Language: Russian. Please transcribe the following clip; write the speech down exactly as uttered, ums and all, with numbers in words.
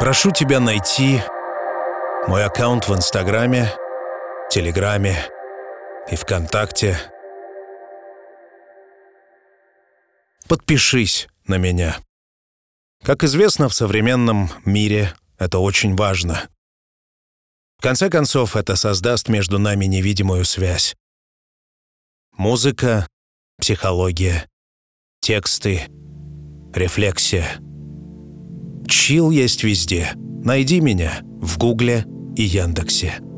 Прошу тебя найти мой аккаунт в Инстаграме, Телеграме и ВКонтакте. Подпишись на меня. Как известно, в современном мире это очень важно. В конце концов, это создаст между нами невидимую связь. Музыка, психология, тексты, рефлексия. Чил есть везде. Найди меня в Гугле и Яндексе.